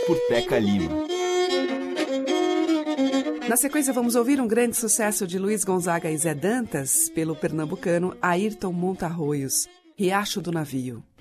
por Teca Lima. Na sequência, vamos ouvir um grande sucesso de Luiz Gonzaga e Zé Dantas, pelo pernambucano Ayrton Montarroios, Riacho do Navio.